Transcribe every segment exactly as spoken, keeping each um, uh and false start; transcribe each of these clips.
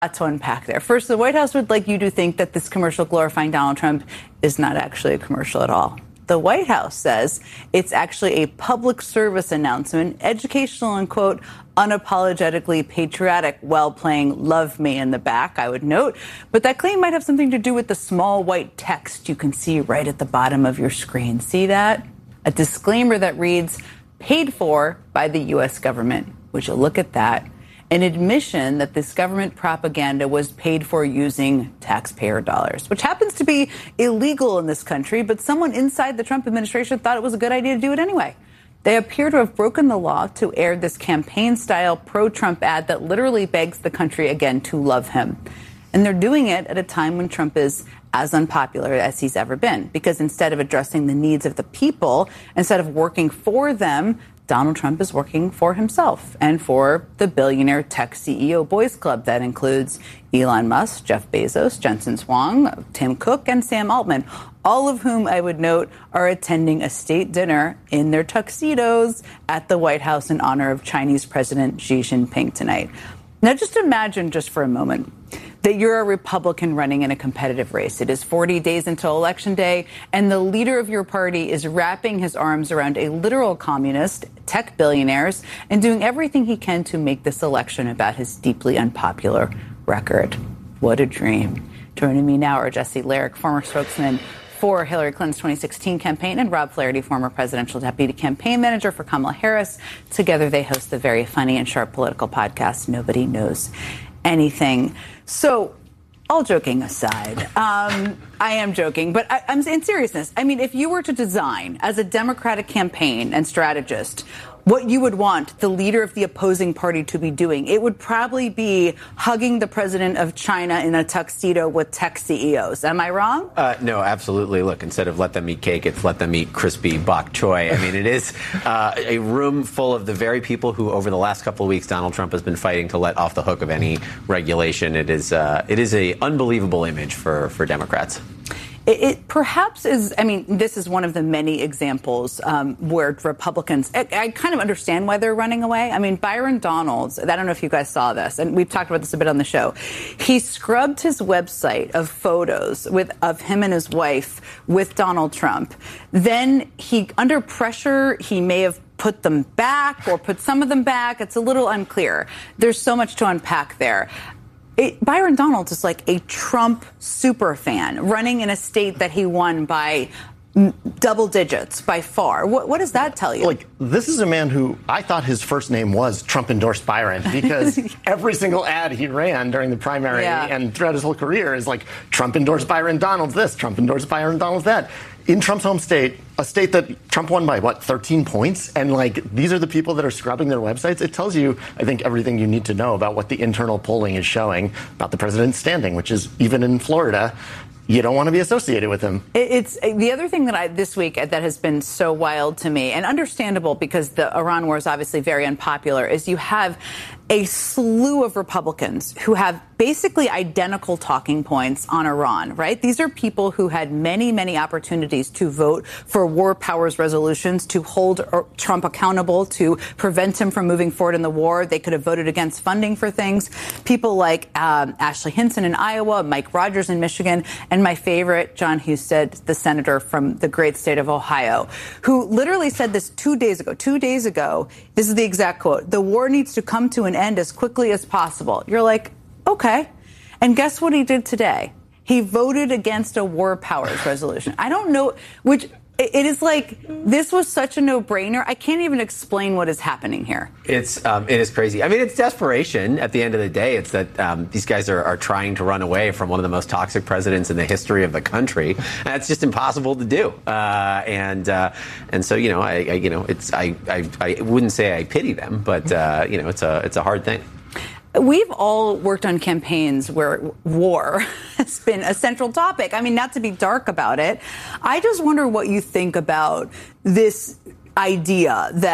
to unpack there. First, the White House would like you to think that this commercial glorifying Donald Trump is not actually a commercial at all. The White House says it's actually a public service announcement, educational and, quote, unapologetically patriotic, while playing Love Me in the back, I would note. But that claim might have something to do with the small white text you can see right at the bottom of your screen. See that? A disclaimer that reads, paid for by the U S government. Would you look at that? An admission that this government propaganda was paid for using taxpayer dollars, which happens to be illegal in this country, but someone inside the Trump administration thought it was a good idea to do it anyway. They appear to have broken the law to air this campaign-style pro-Trump ad that literally begs the country again to love him. And they're doing it at a time when Trump is as unpopular as he's ever been, because instead of addressing the needs of the people, instead of working for them, Donald Trump is working for himself and for the billionaire tech C E O boys club that includes Elon Musk, Jeff Bezos, Jensen Huang, Tim Cook, and Sam Altman, all of whom I would note are attending a state dinner in their tuxedos at the White House in honor of Chinese President Xi Jinping tonight. Now, just imagine just for a moment that you're a Republican running in a competitive race. It is forty days until Election Day, and the leader of your party is wrapping his arms around a literal communist, tech billionaires, and doing everything he can to make this election about his deeply unpopular record. What a dream. Joining me now are Jesse Lyric, former spokesman for Hillary Clinton's twenty sixteen campaign, and Rob Flaherty, former presidential deputy campaign manager for Kamala Harris. Together, they host the very funny and sharp political podcast, Nobody Knows Anything. So, all joking aside, um, I am joking, but I, I'm in seriousness. I mean, if you were to design as a Democratic campaign and strategist what you would want the leader of the opposing party to be doing, it would probably be hugging the president of China in a tuxedo with tech C E Os. Am I wrong? Uh, no, absolutely. Look, instead of let them eat cake, it's let them eat crispy bok choy. I mean, it is uh, a room full of the very people who, over the last couple of weeks, Donald Trump has been fighting to let off the hook of any regulation. It is uh, it is a unbelievable image for, for Democrats. It, it perhaps is, I mean, this is one of the many examples um, where Republicans, I, I kind of understand why they're running away. I mean, Byron Donalds, I don't know if you guys saw this, and we've talked about this a bit on the show. He scrubbed his website of photos with of him and his wife with Donald Trump. Then he, under pressure, he may have put them back or put some of them back. It's a little unclear. There's so much to unpack there. It, Byron Donalds is like a Trump super fan running in a state that he won by double digits by far. What, what does that tell you? Like, this is a man who I thought his first name was Trump endorsed Byron, because every single ad he ran during the primary yeah. and throughout his whole career is like Trump endorsed Byron Donalds this, Trump endorsed Byron Donalds that. In Trump's home state, a state that Trump won by, what, thirteen points? And, like, these are the people that are scrubbing their websites. It tells you, I think, everything you need to know about what the internal polling is showing about the president's standing, which is, even in Florida, you don't want to be associated with him. It's the other thing that I this week that has been so wild to me, and understandable because the Iran war is obviously very unpopular, is you have a slew of Republicans who have basically identical talking points on Iran, right? These are people who had many, many opportunities to vote for war powers resolutions, to hold Trump accountable, to prevent him from moving forward in the war. They could have voted against funding for things. People like um, Ashley Hinson in Iowa, Mike Rogers in Michigan, and my favorite, John Husted, the senator from the great state of Ohio, who literally said this two days ago. Two days ago, this is the exact quote: "The war needs to come to an end as quickly as possible." You're like, okay. And guess what he did today? He voted against a war powers resolution. I don't know, which it is like, this was such a no-brainer. I can't even explain what is happening here. It's um, it is crazy. I mean, it's desperation at the end of the day. It's that um, these guys are, are trying to run away from one of the most toxic presidents in the history of the country. And it's just impossible to do. Uh, and uh, and so, you know, I, I you know, it's I, I I wouldn't say I pity them, but uh, you know, it's a it's a hard thing. We've all worked on campaigns where war has been a central topic. I mean, not to be dark about it. I just wonder what you think about this idea that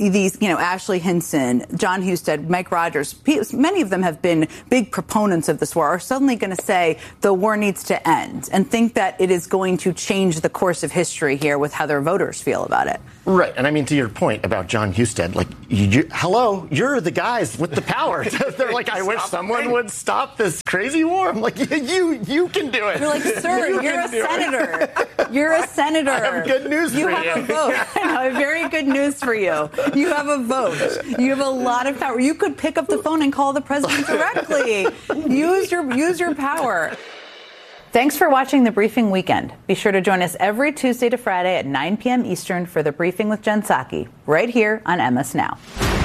these, you know, Ashley Hinson, John Husted, Mike Rogers, many of them have been big proponents of this war, are suddenly going to say the war needs to end and think that it is going to change the course of history here with how their voters feel about it. Right. And I mean, to your point about John Husted, like, you, you, hello, you're the guys with the power. They're like, I wish someone would stop this crazy war. I'm like, you you can do it. You're like, sir, you you're a senator. It. You're a senator. I have good news you for you. You have a vote. I have very good news for you. You have a vote. You have a lot of power. You could pick up the phone and call the president directly. Use your use your power. Thanks for watching The Briefing Weekend. Be sure to join us every Tuesday to Friday at nine p.m. Eastern for The Briefing with Jen Psaki, right here on M S Now.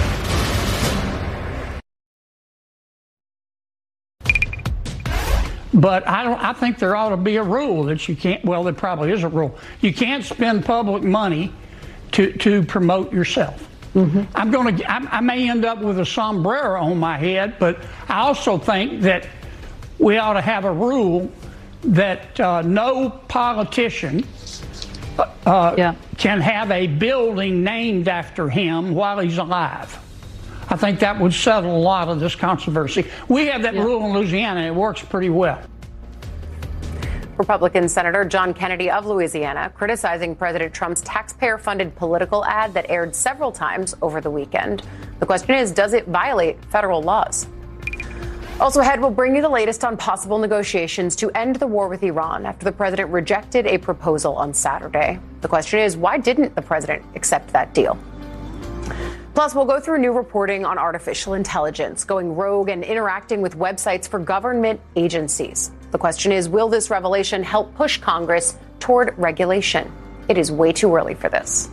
But I don't. I think there ought to be a rule that you can't. Well, there probably is a rule. You can't spend public money to to promote yourself. Mm-hmm. I'm going to. I, I may end up with a sombrero on my head, but I also think that we ought to have a rule that uh, no politician uh, yeah. can have a building named after him while he's alive. I think that would settle a lot of this controversy. We have that yeah. rule in Louisiana, and it works pretty well. Republican Senator John Kennedy of Louisiana criticizing President Trump's taxpayer-funded political ad that aired several times over the weekend. The question is, does it violate federal laws? Also ahead, we'll bring you the latest on possible negotiations to end the war with Iran after the president rejected a proposal on Saturday. The question is, why didn't the president accept that deal? Plus, we'll go through new reporting on artificial intelligence going rogue and interacting with websites for government agencies. The question is, will this revelation help push Congress toward regulation? It is way too early for this.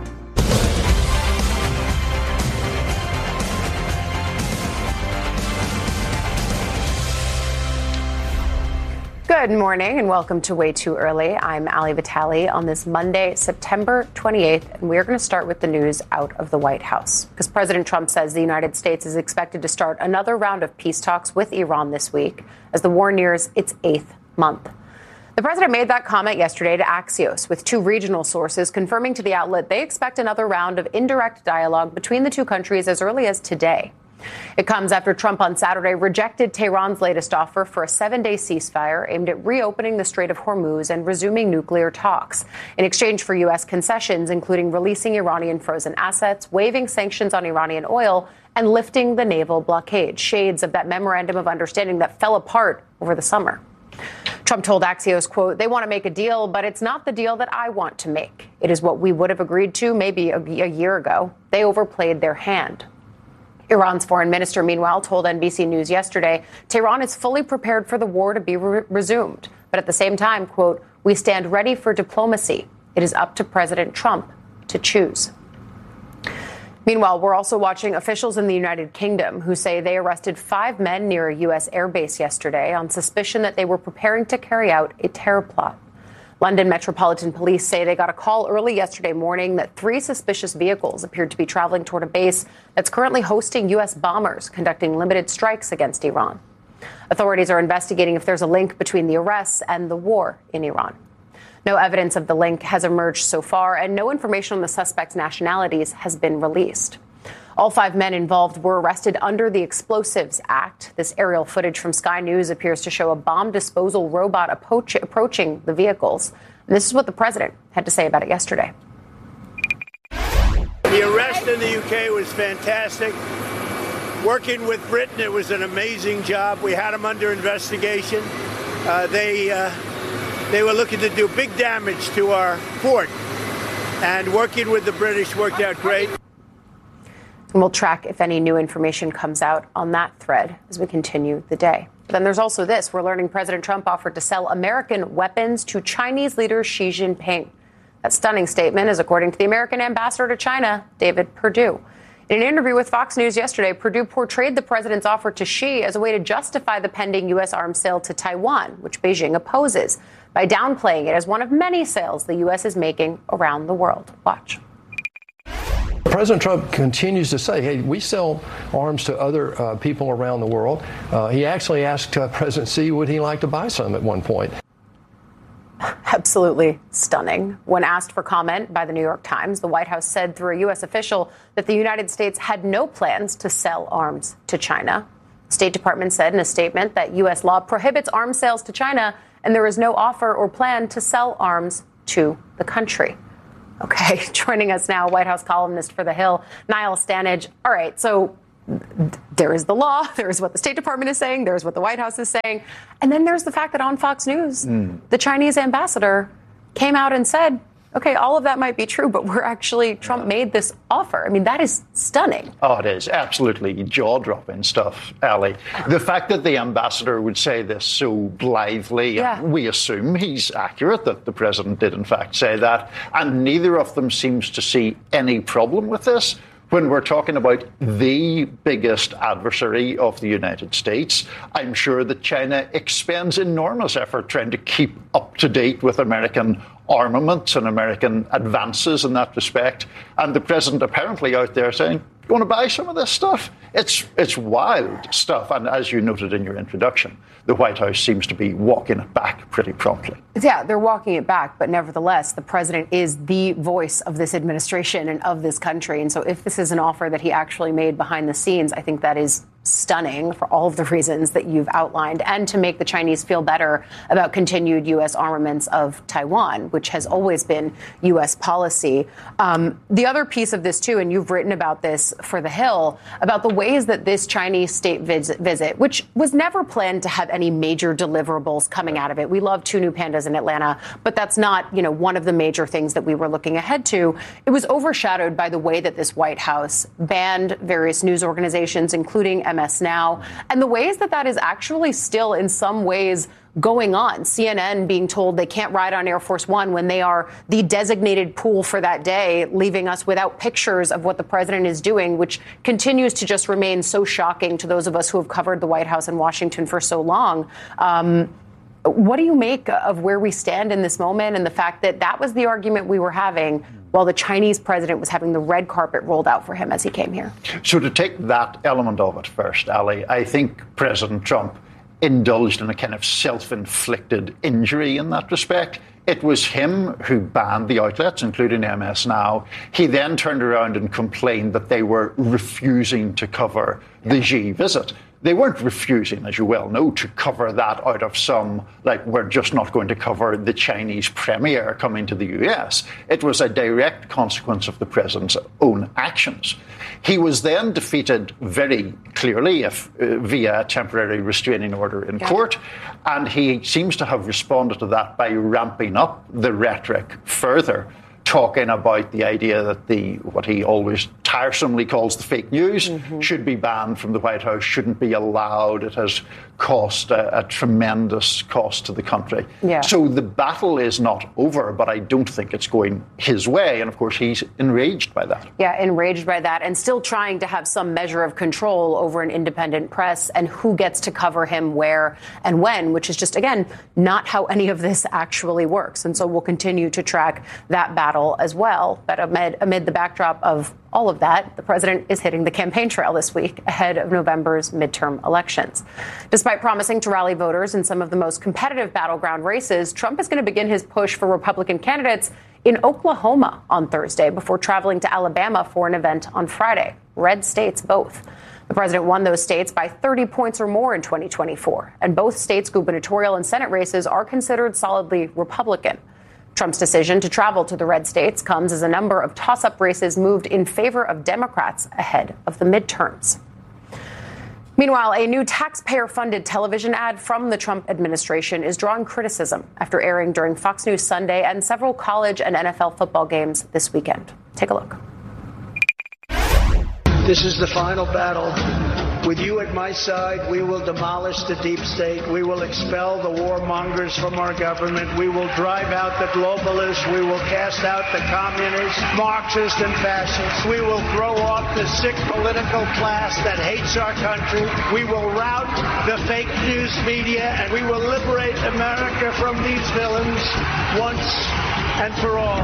Good morning and welcome to Way Too Early. I'm Ali Vitale on this Monday, September twenty-eighth, and we're going to start with the news out of the White House. Because President Trump says the United States is expected to start another round of peace talks with Iran this week as the war nears its eighth month. The president made that comment yesterday to Axios, with two regional sources confirming to the outlet they expect another round of indirect dialogue between the two countries as early as today. It comes after Trump on Saturday rejected Tehran's latest offer for a seven-day ceasefire aimed at reopening the Strait of Hormuz and resuming nuclear talks in exchange for U S concessions, including releasing Iranian frozen assets, waiving sanctions on Iranian oil, and lifting the naval blockade, shades of that memorandum of understanding that fell apart over the summer. Trump told Axios, quote, "They want to make a deal, but it's not the deal that I want to make. It is what we would have agreed to maybe a, a year ago. They overplayed their hand." Iran's foreign minister, meanwhile, told N B C News yesterday Tehran is fully prepared for the war to be re- resumed. But at the same time, quote, "We stand ready for diplomacy. It is up to President Trump to choose." Meanwhile, we're also watching officials in the United Kingdom who say they arrested five men near a U S airbase yesterday on suspicion that they were preparing to carry out a terror plot. London Metropolitan Police say they got a call early yesterday morning that three suspicious vehicles appeared to be traveling toward a base that's currently hosting U S bombers conducting limited strikes against Iran. Authorities are investigating if there's a link between the arrests and the war in Iran. No evidence of the link has emerged so far, and no information on the suspects' nationalities has been released. All five men involved were arrested under the Explosives Act. This aerial footage from Sky News appears to show a bomb disposal robot approach- approaching the vehicles. And this is what the president had to say about it yesterday. The arrest in the U K was fantastic. Working with Britain, it was an amazing job. We had them under investigation. Uh, they uh, they were looking to do big damage to our port. And working with the British worked out great. And we'll track if any new information comes out on that thread as we continue the day. But then there's also this. We're learning President Trump offered to sell American weapons to Chinese leader Xi Jinping. That stunning statement is according to the American ambassador to China, David Perdue. In an interview with Fox News yesterday, Perdue portrayed the president's offer to Xi as a way to justify the pending U S arms sale to Taiwan, which Beijing opposes, by downplaying it as one of many sales the U S is making around the world. Watch. President Trump continues to say, hey, we sell arms to other uh, people around the world. Uh, he actually asked uh, President Xi would he like to buy some at one point. Absolutely stunning. When asked for comment by the New York Times, the White House said through a U S official that the United States had no plans to sell arms to China. The State Department said in a statement that U S law prohibits arms sales to China, and there is no offer or plan to sell arms to the country. Okay, joining us now, White House columnist for The Hill, Niall Stanage. All right, so there is the law, there is what the State Department is saying, there's what the White House is saying, and then there's the fact that on Fox News, mm. the Chinese ambassador came out and said, okay, all of that might be true, but we're actually, Trump made this offer. I mean, that is stunning. Oh, it is. Absolutely jaw-dropping stuff, Ali. The fact that the ambassador would say this so blithely, yeah. we assume he's accurate, that the president did in fact say that, and neither of them seems to see any problem with this. When we're talking about the biggest adversary of the United States, I'm sure that China expends enormous effort trying to keep up to date with American armaments and American advances in that respect. And the president apparently out there saying, you want to buy some of this stuff? It's it's wild stuff. And as you noted in your introduction, the White House seems to be walking it back pretty promptly. Yeah, they're walking it back. But nevertheless, the president is the voice of this administration and of this country. And so if this is an offer that he actually made behind the scenes, I think that is stunning for all of the reasons that you've outlined, and to make the Chinese feel better about continued U S armaments of Taiwan, which has always been U S policy. Um, the other piece of this, too, and you've written about this for The Hill, about the ways that this Chinese state visit, visit, which was never planned to have any major deliverables coming out of it. We love two new pandas in Atlanta, but that's not, you know, one of the major things that we were looking ahead to. It was overshadowed by the way that this White House banned various news organizations, including M S Now, and the ways that that is actually still in some ways going on. C N N being told they can't ride on Air Force One when they are the designated pool for that day, leaving us without pictures of what the president is doing, which continues to just remain so shocking to those of us who have covered the White House and Washington for so long. Um, what do you make of where we stand in this moment and the fact that that was the argument we were having while the Chinese president was having the red carpet rolled out for him as he came here? So to take that element of it first, Ali, I think President Trump indulged in a kind of self-inflicted injury in that respect. It was him who banned the outlets, including M S Now. He then turned around and complained that they were refusing to cover the Xi visit. They weren't refusing, as you well know, to cover that out of some, like, we're just not going to cover the Chinese premier coming to the U S. It was a direct consequence of the president's own actions. He was then defeated very clearly if, uh, via a temporary restraining order in yeah. court, and he seems to have responded to that by ramping up the rhetoric further, talking about the idea that the what he always tiresomely calls the fake news mm-hmm. should be banned from the White House, shouldn't be allowed. It has cost a, a tremendous cost to the country. Yeah. So the battle is not over, but I don't think it's going his way. And of course, he's enraged by that. Yeah, enraged by that, and still trying to have some measure of control over an independent press and who gets to cover him where and when, which is just, again, not how any of this actually works. And so we'll continue to track that battle as well. But amid, amid the backdrop of all of that, the president is hitting the campaign trail this week ahead of November's midterm elections. Despite promising to rally voters in some of the most competitive battleground races, Trump is going to begin his push for Republican candidates in Oklahoma on Thursday before traveling to Alabama for an event on Friday. Red states both. The president won those states by thirty points or more in twenty twenty-four, and both states' gubernatorial and Senate races are considered solidly Republican. Trump's decision to travel to the red states comes as a number of toss-up races moved in favor of Democrats ahead of the midterms. Meanwhile, a new taxpayer-funded television ad from the Trump administration is drawing criticism after airing during Fox News Sunday and several college and N F L football games this weekend. Take a look. This is the final battle. With you at my side, we will demolish the deep state. We will expel the warmongers from our government. We will drive out the globalists. We will cast out the communists, Marxists, and fascists. We will throw off the sick political class that hates our country. We will rout the fake news media, and we will liberate America from these villains once and for all.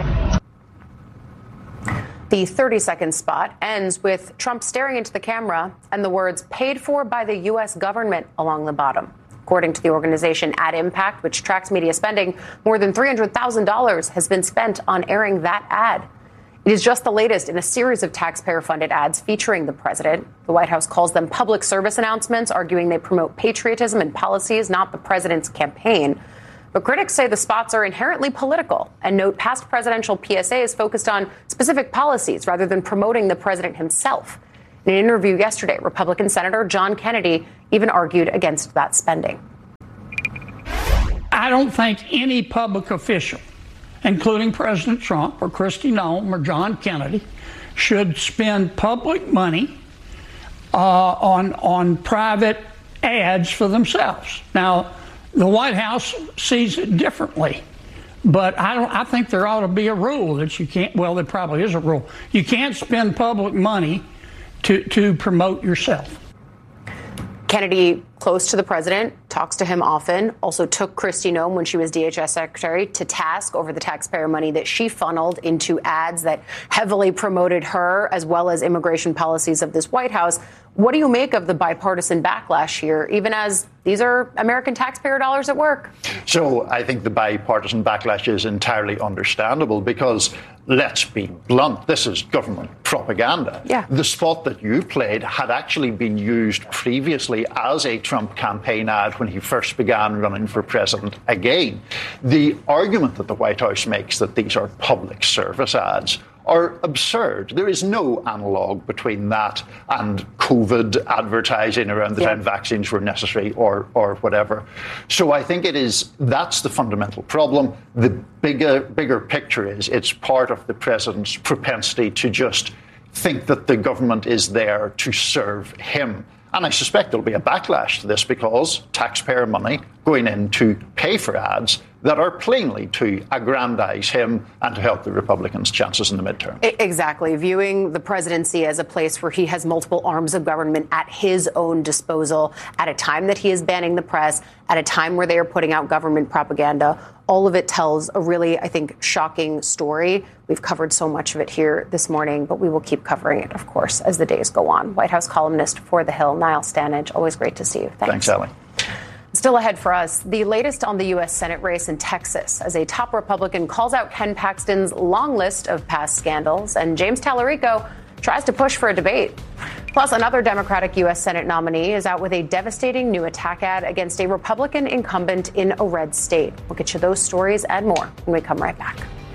The thirty-second spot ends with Trump staring into the camera and the words "paid for by the U S government" along the bottom. According to the organization Ad Impact, which tracks media spending, more than three hundred thousand dollars has been spent on airing that ad. It is just the latest in a series of taxpayer-funded ads featuring the president. The White House calls them public service announcements, arguing they promote patriotism and policies, not the president's campaign. But critics say the spots are inherently political and note past presidential P S As focused on specific policies rather than promoting the president himself. In an interview yesterday, Republican Senator John Kennedy even argued against that spending. I don't think any public official, including President Trump or Kristi Noem or John Kennedy, should spend public money uh, on on private ads for themselves. Now, the White House sees it differently, but I don't. I think there ought to be a rule that you can't. Well, there probably is a rule. You can't spend public money to to promote yourself. Kennedy, close to the president, talks to him often, also took Kristi Noem when she was D H S secretary to task over the taxpayer money that she funneled into ads that heavily promoted her as well as immigration policies of this White House. What do you make of the bipartisan backlash here, even as these are American taxpayer dollars at work? So I think the bipartisan backlash is entirely understandable because, let's be blunt, this is government propaganda. Yeah. The spot that you played had actually been used previously as a Trump campaign ad when he first began running for president again. The argument that the White House makes that these are public service ads are absurd. There is no analogue between that and COVID advertising around the yeah. time vaccines were necessary or or whatever. So I think it is that's the fundamental problem. The bigger bigger picture is it's part of the president's propensity to just think that the government is there to serve him. And I suspect there'll be a backlash to this because taxpayer money going in to pay for ads that are plainly to aggrandize him and to help the Republicans' chances in the midterm. Exactly. Viewing the presidency as a place where he has multiple arms of government at his own disposal at a time that he is banning the press, at a time where they are putting out government propaganda. All of it tells a really, I think, shocking story. We've covered so much of it here this morning, but we will keep covering it, of course, as the days go on. White House columnist for The Hill, Niall Stanage, always great to see you. Thanks. Thanks, Ellie. Still ahead for us, the latest on the U S. Senate race in Texas as a top Republican calls out Ken Paxton's long list of past scandals, and James Tallarico tries to push for a debate. Plus, another Democratic U S. Senate nominee is out with a devastating new attack ad against a Republican incumbent in a red state. We'll get you those stories and more when we come right back.